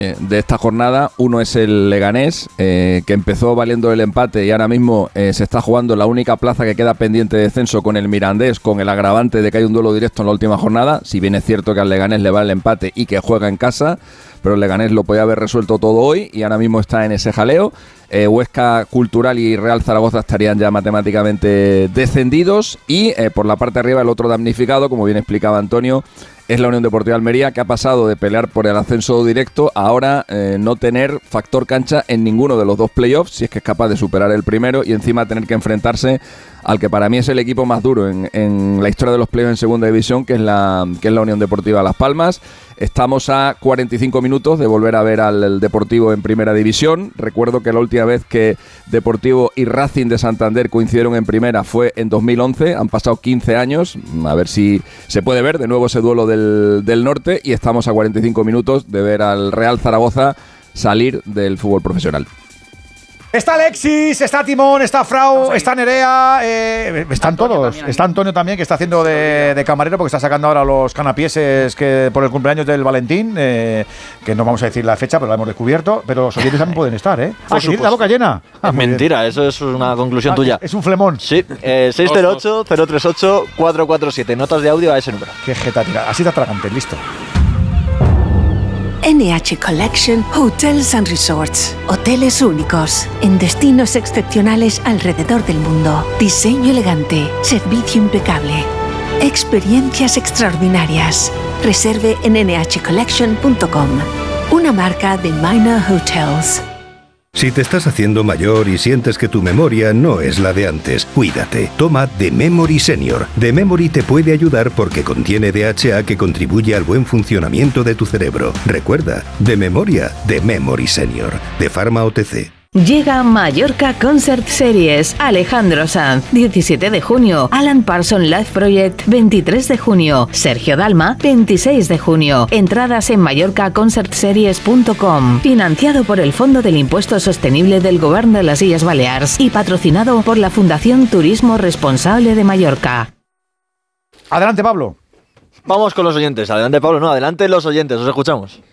de esta jornada. Uno es el Leganés, que empezó valiendo el empate y ahora mismo se está jugando la única plaza que queda pendiente de descenso con el Mirandés, con el agravante de que hay un duelo directo en la última jornada. Si bien es cierto que al Leganés le va el empate y que juega en casa, pero el Leganés lo podía haber resuelto todo hoy y ahora mismo está en ese jaleo. Huesca, Cultural y Real Zaragoza estarían ya matemáticamente descendidos y por la parte de arriba el otro damnificado, como bien explicaba Antonio, es la Unión Deportiva Almería, que ha pasado de pelear por el ascenso directo a ahora no tener factor cancha en ninguno de los dos playoffs, si es que es capaz de superar el primero, y encima tener que enfrentarse al que para mí es el equipo más duro en la historia de los playoffs en segunda división, que es la Unión Deportiva Las Palmas. Estamos a 45 minutos de volver a ver al Deportivo en primera división. Recuerdo que la última vez que Deportivo y Racing de Santander coincidieron en primera fue en 2011. Han pasado 15 años. A ver si se puede ver de nuevo ese duelo del norte. Y estamos a 45 minutos de ver al Real Zaragoza salir del fútbol profesional. Está Alexis, está Timón, está Frau, está Nerea, están todos. Está Antonio también, que está haciendo de camarero porque está sacando ahora los canapieses que por el cumpleaños del Valentín, que no vamos a decir la fecha, pero la hemos descubierto. Pero los oyentes también pueden estar, ¿eh? Por supuesto. La boca llena. Es mentira, eso es una conclusión tuya. Es un flemón. Sí, 608-038-447. Notas de audio a ese número. Qué jeta, tira. Así te atragante, listo. NH Collection Hotels and Resorts. Hoteles únicos en destinos excepcionales alrededor del mundo. Diseño elegante, servicio impecable, experiencias extraordinarias. Reserve en nhcollection.com. Una marca de Minor Hotels. Si te estás haciendo mayor y sientes que tu memoria no es la de antes, cuídate. Toma The Memory Senior. The Memory te puede ayudar porque contiene DHA que contribuye al buen funcionamiento de tu cerebro. Recuerda, de memoria, The Memory Senior, de Pharma OTC. Llega Mallorca Concert Series. Alejandro Sanz, 17 de junio. Alan Parsons Live Project, 23 de junio. Sergio Dalma, 26 de junio. Entradas en mallorcaconcertseries.com. Financiado por el Fondo del Impuesto Sostenible del Gobierno de las Illes Balears y patrocinado por la Fundación Turismo Responsable de Mallorca. Adelante, Pablo. Vamos con los oyentes. Adelante, Pablo. No, adelante los oyentes. Os escuchamos.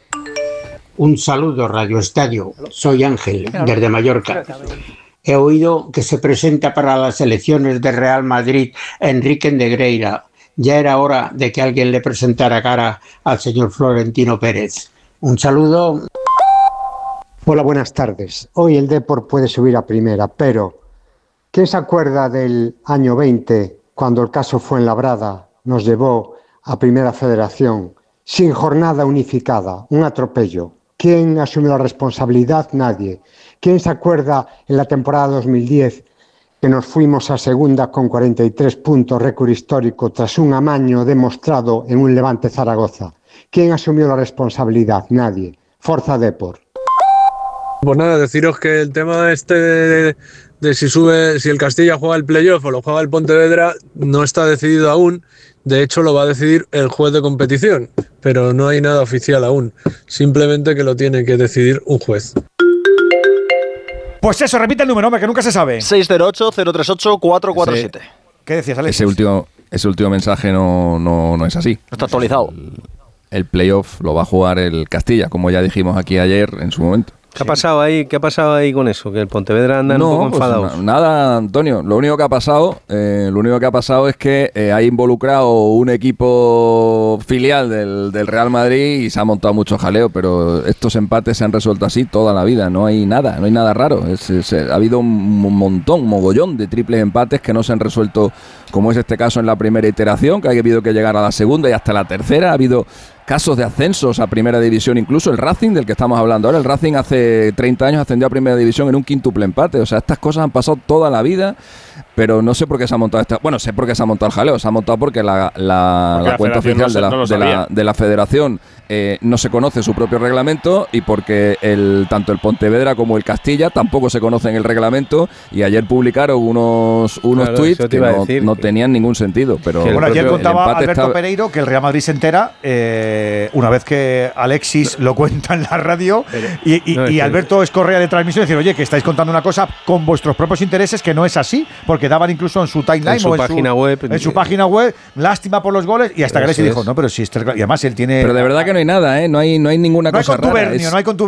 Un saludo, Radio Estadio. Soy Ángel, desde Mallorca. He oído que se presenta para las elecciones de Real Madrid Enrique Negreira. Ya era hora de que alguien le presentara cara al señor Florentino Pérez. Un saludo. Hola, buenas tardes. Hoy el Depor puede subir a primera, pero ¿quién se acuerda del año 20, cuando el caso Fuenlabrada nos llevó a Primera Federación, sin jornada unificada, un atropello? ¿Quién asumió la responsabilidad? Nadie. ¿Quién se acuerda en la temporada 2010 que nos fuimos a segunda con 43 puntos, récord histórico, tras un amaño demostrado en un Levante Zaragoza? ¿Quién asumió la responsabilidad? Nadie. Forza Depor. Pues nada, deciros que el tema de si el Castilla juega el playoff o lo juega el Pontevedra no está decidido aún. De hecho, lo va a decidir el juez de competición, pero no hay nada oficial aún. Simplemente que lo tiene que decidir un juez. Pues eso, repite el número, hombre, que nunca se sabe. 608-038-447. ¿Qué decías, Alex? Ese último mensaje no es así. No está actualizado. El playoff lo va a jugar el Castilla, como ya dijimos aquí ayer en su momento. ¿Qué ha pasado ahí con eso? Que el Pontevedra anda un poco enfadados. Pues nada, Antonio. Lo único que ha pasado es que hay involucrado un equipo filial del Real Madrid y se ha montado mucho jaleo, pero estos empates se han resuelto así toda la vida. No hay nada raro. Ha habido un mogollón de triples empates que no se han resuelto, como es este caso en la primera iteración, que ha habido que llegar a la segunda y hasta la tercera. Ha habido casos de ascensos a primera división, incluso el Racing, del que estamos hablando ahora. El Racing hace 30 años ascendió a primera división en un quíntuple empate. O sea, estas cosas han pasado toda la vida, pero no sé por qué se ha montado bueno, sé por qué se ha montado el jaleo. Se ha montado porque la cuenta oficial de la federación no se conoce su propio reglamento, y porque tanto el Pontevedra como el Castilla tampoco se conocen el reglamento, y ayer publicaron unos tweets que no tenían ningún sentido. Pero bueno, ayer contaba Alberto Pereiro que el Real Madrid se entera una vez que Alexis lo cuenta en la radio y Alberto es correa de transmisión y decir, oye, que estáis contando una cosa con vuestros propios intereses que no es así, porque daban incluso en su timeline en su página web. En su página web, lástima por los goles, y hasta que Alexis dijo, no, pero si y además él tiene. Pero de verdad que no hay nada, ¿eh? No hay ninguna cosa rara. No hay contubernio.